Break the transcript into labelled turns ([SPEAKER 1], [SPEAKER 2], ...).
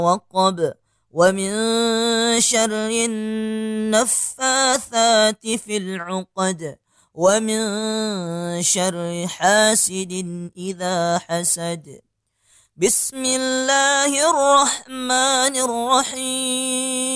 [SPEAKER 1] وقب ومن شر النفاثات في العقد ومن شر حاسد إذا حسد. بسم الله الرحمن الرحيم.